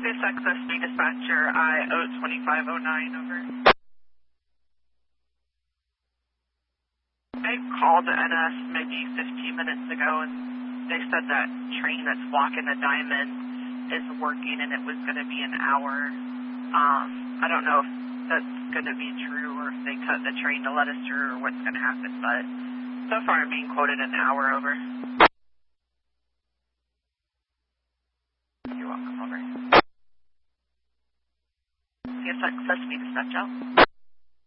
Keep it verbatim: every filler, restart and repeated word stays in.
This Access Me Dispatcher, I O twenty-five oh nine, over. I called N S maybe fifteen minutes ago, and they said that train that's blocking the Diamond is working, and it was going to be an hour. Um, I don't know if that's going to be true, or if they cut the train to let us through, or what's going to happen, but so far I'm being quoted an hour, over. You're welcome, over. This Access Me Dispatch out.